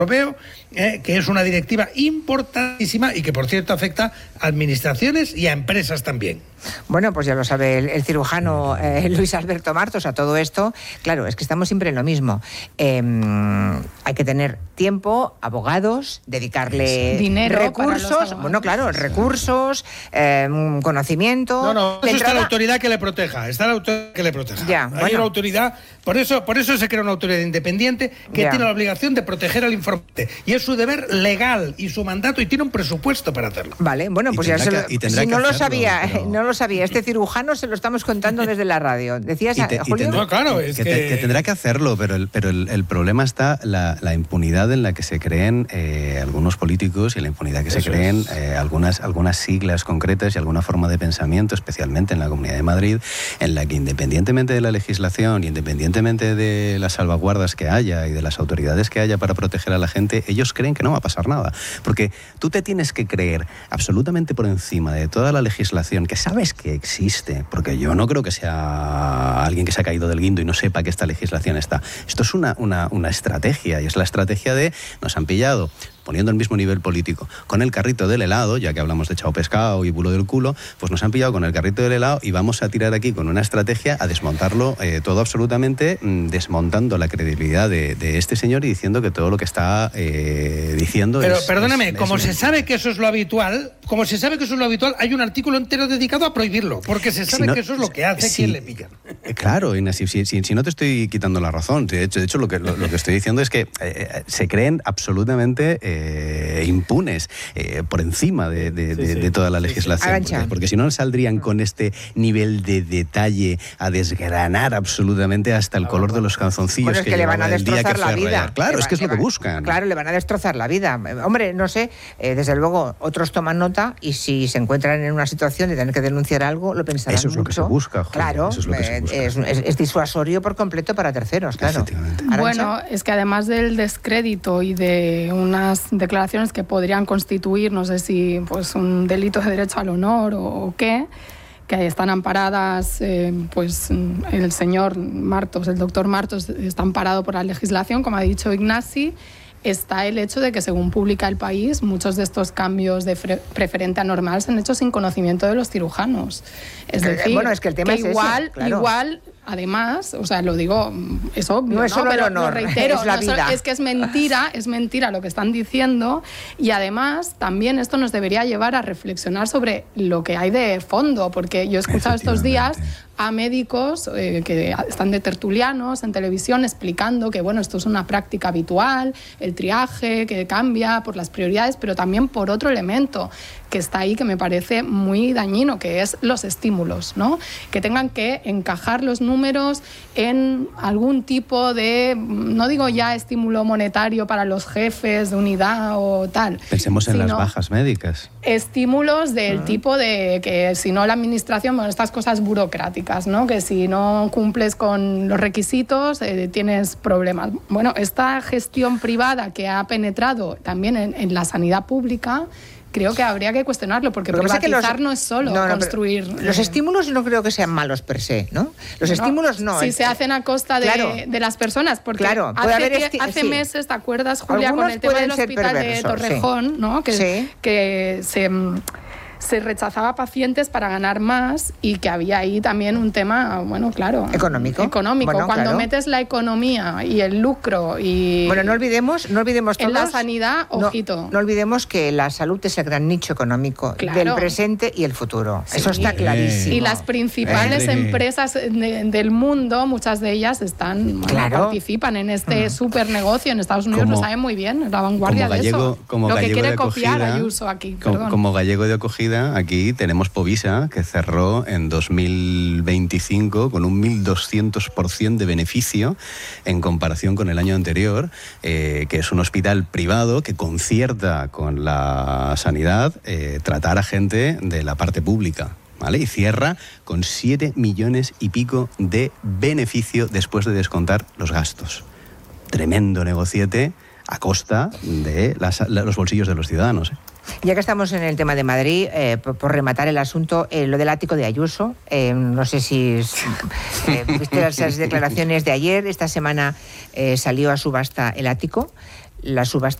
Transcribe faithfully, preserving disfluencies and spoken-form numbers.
Europeo, eh, que es una directiva importantísima y que, por cierto, afecta a administraciones y a empresas también. Bueno, pues ya lo sabe el, el cirujano eh, Luis Alberto Martos. A todo esto, claro, es que estamos siempre en lo mismo. Eh, hay que tener tiempo, abogados, dedicarle dinero, recursos, bueno, claro, recursos, eh, conocimiento. No, no, eso entrada... está la autoridad que le proteja, está la autoridad que le proteja. Ya, hay bueno. una autoridad, por eso, por eso se crea una autoridad independiente que ya. tiene la obligación de proteger al informante. Y es su deber legal y su mandato, y tiene un presupuesto para hacerlo. Vale, bueno, pues ya se lo, que, si no lo hacerlo, sabía, pero... no lo sabía, este cirujano se lo estamos contando desde la radio. ¿Decías, y te, Julio? Y tendrá, no, claro, es que, que... Te, que tendrá que hacerlo, pero el, pero el, el problema está la, la impunidad en la que se creen eh, algunos políticos y la impunidad que Eso se creen eh, algunas, algunas siglas concretas y alguna forma de pensamiento, especialmente en la Comunidad de Madrid, en la que independientemente de la legislación, independientemente de las salvaguardas que haya y de las autoridades que haya para proteger a la gente, ellos creen que no va a pasar nada. Porque tú te tienes que creer absolutamente por encima de toda la legislación que sabes que existe, porque yo no creo que sea alguien que se ha caído del guindo y no sepa que esta legislación está. Esto es una, una, una estrategia, y es la estrategia de nos han pillado poniendo el mismo nivel político con el carrito del helado, ya que hablamos de chao pescado y bulo del culo, pues nos han pillado con el carrito del helado y vamos a tirar aquí con una estrategia a desmontarlo eh, todo absolutamente, mmm, desmontando la credibilidad de, de este señor y diciendo que todo lo que está eh, diciendo Pero es... perdóname, es, como es se sabe que eso es lo habitual, como se sabe que eso es lo habitual, hay un artículo entero dedicado a prohibirlo, porque se sabe si no, que eso es lo que hace si, quien le pillan. Claro, Inés, si, si, si no te estoy quitando la razón, de hecho, de hecho lo, que, lo, lo que estoy diciendo es que eh, se creen absolutamente... Eh, impunes eh, por encima de, de, de, sí, sí. de toda la legislación, porque, porque si no saldrían con este nivel de detalle a desgranar absolutamente hasta el color de los calzoncillos. Bueno, es que, que le van a destrozar la vida. Claro, es que es lo que van, buscan. Claro, le van a destrozar la vida. Hombre, no sé, eh, desde luego otros toman nota y si se encuentran en una situación de tener que denunciar algo, lo pensarán Eso es mucho. lo que se busca, joder, claro, eso es, lo que se busca. Es, es, es disuasorio por completo para terceros, claro. Bueno, es que además del descrédito y de unas declaraciones que podrían constituir, no sé si pues un delito de derecho al honor o, o qué, que están amparadas, eh, pues el señor Martos, el doctor Martos, está amparado por la legislación, como ha dicho Ignasi. Está el hecho de que, según publica El País, muchos de estos cambios de preferente a normal se han hecho sin conocimiento de los cirujanos. Es decir, bueno, es que el tema que es igual, ese, claro. igual, además, o sea, lo digo, es obvio, no es solo ¿no? Pero el honor, lo reitero, es la no vida. Solo, es que es mentira, es mentira lo que están diciendo, y además también esto nos debería llevar a reflexionar sobre lo que hay de fondo, porque yo he escuchado estos días a médicos eh, que están de tertulianos en televisión explicando que, bueno, esto es una práctica habitual, el triaje que cambia por las prioridades, pero también por otro elemento que está ahí que me parece muy dañino, que es los estímulos, ¿no? Que tengan que encajar los números en algún tipo de, no digo ya estímulo monetario para los jefes de unidad o tal. Pensemos en las bajas médicas. Estímulos del uh-huh. tipo de que si no la administración, bueno, estas cosas burocráticas, ¿no? Que si no cumples con los requisitos eh, tienes problemas. Bueno, esta gestión privada que ha penetrado también en, en la sanidad pública, creo que habría que cuestionarlo, porque privatizar los, no es solo no, no, construir... Los estímulos no creo que sean malos per se, ¿no? Los no, estímulos no. Si es, se hacen a costa de, claro, de las personas, porque claro, hace, haber que, hace sí. meses, ¿te acuerdas, Julia, Algunos con el tema del hospital perversos, de Torrejón, sí. ¿no? Que, sí. que se... se rechazaba pacientes para ganar más y que había ahí también un tema, bueno, claro... Económico. Económico. Bueno, Cuando claro. metes la economía y el lucro y... Bueno, no olvidemos, no olvidemos todos... En la sanidad, ojito. No, no olvidemos que la salud es el gran nicho económico claro. del presente y el futuro. Sí. Eso está clarísimo. Y las principales eh. empresas de, del mundo, muchas de ellas están, bueno, claro. participan en este uh-huh. super negocio. En Estados Unidos como, lo saben muy bien, la vanguardia como gallego, de eso. Como lo que quiere de acogida, copiar Ayuso aquí, como, perdón. Como gallego de acogida, aquí tenemos Povisa, que cerró en dos mil veinticinco con un mil doscientos por ciento de beneficio en comparación con el año anterior, eh, que es un hospital privado que concierta con la sanidad eh, tratar a gente de la parte pública. ¿Vale? Y cierra con siete millones y pico de beneficio después de descontar los gastos. Tremendo negociete a costa de las, los bolsillos de los ciudadanos, ¿eh? Ya que estamos en el tema de Madrid, eh, por, por rematar el asunto, eh, lo del ático de Ayuso, eh, no sé si eh, viste las declaraciones de ayer, esta semana eh, salió a subasta el ático. la subasta